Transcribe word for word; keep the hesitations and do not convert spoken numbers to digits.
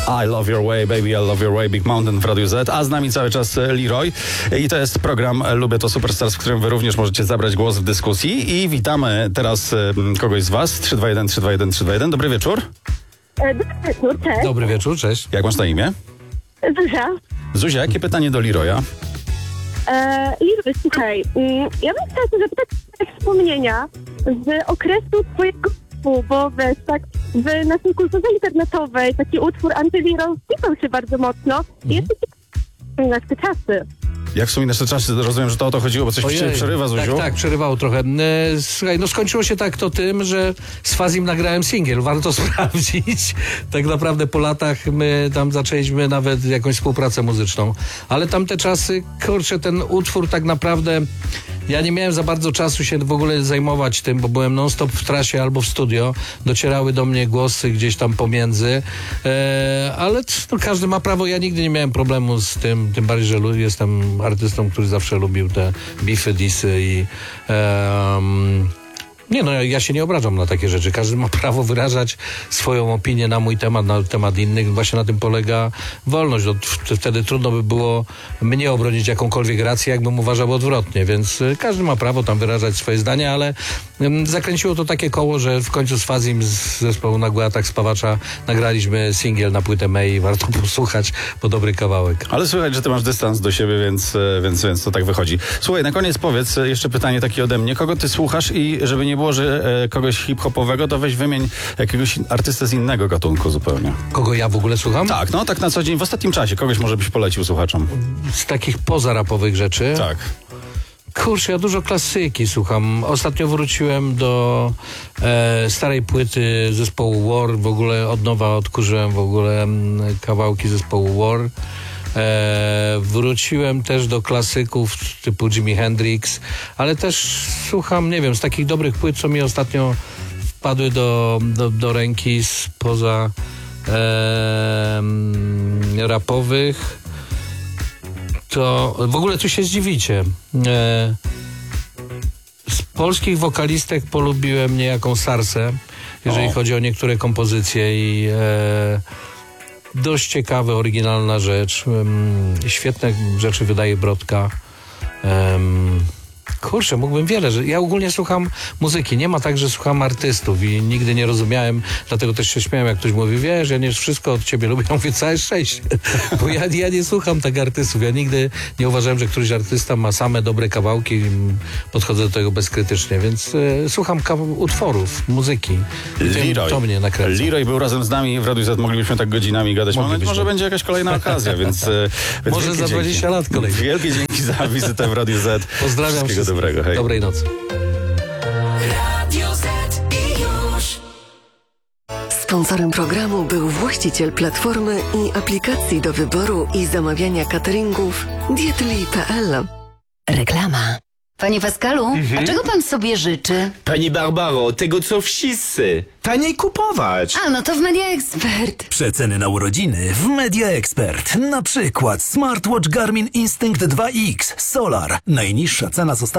I Love Your Way, Baby, I Love Your Way, Big Mountain w Radiu Z, a z nami cały czas Leroy i to jest program Lubię to Superstars, w którym wy również możecie zabrać głos w dyskusji i witamy teraz kogoś z was. trzy dwa jeden, trzy dwa jeden, trzy dwa jeden. Dobry wieczór. Dobry wieczór, cześć. Dobry wieczór, cześć. Jak masz na imię? Zuzia. Zuzia, jakie pytanie do Leroya? E, Leroy, słuchaj, mm, ja bym chciała cię zapytać o wspomnienia z okresu twojego utworu, bo wiesz, tak w naszej kulturze internetowej taki utwór Anty-Lero wpisał się bardzo mocno i mhm. jeszcze wspominasz te czasy. Jak wspominasz te czasy? Rozumiem, że to o to chodziło, bo coś Ojej, przerywa, Zuziu. Tak, tak, przerywało trochę. Słuchaj, no skończyło się tak to tym, że z Fazim nagrałem singiel. Warto sprawdzić. Tak naprawdę po latach my tam zaczęliśmy nawet jakąś współpracę muzyczną. Ale tamte czasy, kurczę, ten utwór tak naprawdę... Ja nie miałem za bardzo czasu się w ogóle zajmować tym, bo byłem non-stop w trasie albo w studio. Docierały do mnie głosy gdzieś tam pomiędzy. E, ale no, każdy ma prawo. Ja nigdy nie miałem problemu z tym. Tym bardziej, że jestem artystą, który zawsze lubił te bify, disy i... E, um, Nie, no ja się nie obrażam na takie rzeczy. Każdy ma prawo wyrażać swoją opinię na mój temat, na temat innych. Właśnie na tym polega wolność. Wtedy trudno by było mnie obronić jakąkolwiek rację, jakbym uważał odwrotnie. Więc każdy ma prawo tam wyrażać swoje zdanie, ale zakręciło to takie koło, że w końcu z Fazim z zespołu Nagły Atak Spawacza nagraliśmy singiel na płytę May. Warto posłuchać, bo dobry kawałek. Ale słychać, że ty masz dystans do siebie, więc, więc, więc to tak wychodzi. Słuchaj, na koniec powiedz jeszcze pytanie takie ode mnie. Kogo ty słuchasz i żeby nie było, że e, kogoś hip-hopowego, to weź wymień jakiegoś artystę z innego gatunku zupełnie. Kogo ja w ogóle słucham? Tak, no tak na co dzień, w ostatnim czasie. Kogoś może byś polecił słuchaczom. Z takich pozarapowych rzeczy? Tak. Kurczę, ja dużo klasyki słucham. Ostatnio wróciłem do e, starej płyty zespołu War. W ogóle od nowa odkurzyłem w ogóle m, kawałki zespołu War. E, wróciłem też do klasyków typu Jimi Hendrix, ale też słucham, nie wiem, z takich dobrych płyt, co mi ostatnio wpadły do, do, do ręki spoza e, rapowych, to w ogóle tu się zdziwicie. E, z polskich wokalistek polubiłem niejaką Sarsę, jeżeli o. chodzi o niektóre kompozycje i e, dość ciekawa, oryginalna rzecz. Um, świetne rzeczy wydaje Brodka. Um, kurczę, mógłbym wiele, że ja ogólnie słucham muzyki. Nie ma tak, że słucham artystów i nigdy nie rozumiałem, dlatego też się śmiałem, jak ktoś mówi, wiesz, ja nie wszystko od ciebie lubię. Ja mówię, całe szczęście. Bo ja, ja nie słucham tak artystów. Ja nigdy nie uważałem, że któryś artysta ma same dobre kawałki i podchodzę do tego bezkrytycznie, więc e, słucham kaw- utworów, muzyki. Leroy. To mnie nakręca. Leroy był razem z nami w Radiu Z. Moglibyśmy tak godzinami gadać. Mam nadzieję, może będzie jakaś kolejna okazja, więc... więc może za dwadzieścia lat kolejny. Wielkie dzięki za wizytę w Radiu Z. Pozdrawiam wszystkiego dobrego. Hej. Dobrej nocy. Radio Z i już. Sponsorem programu był właściciel platformy i aplikacji do wyboru i zamawiania cateringów dietli kropka p l. Reklama. Panie Pascalu, mhm. a czego pan sobie życzy? Pani Barbaro, tego co wszyscy. Taniej kupować. A, no to w Media Expert. Przeceny na urodziny w Media Expert. Na przykład smartwatch Garmin Instinct dwa X Solar. Najniższa cena została